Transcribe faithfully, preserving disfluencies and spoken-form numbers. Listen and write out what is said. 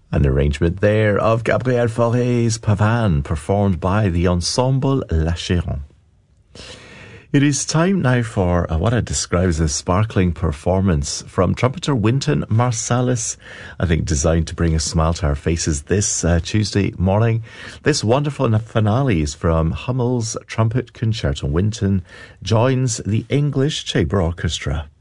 An arrangement there of Gabriel Fauré's Pavane, performed by the Ensemble La Chéron. It is time now for uh, what I describe as a sparkling performance from trumpeter Wynton Marsalis, I think designed to bring a smile to our faces this uh, Tuesday morning. This wonderful finale is from Hummel's Trumpet Concerto. Wynton joins the English Chamber Orchestra.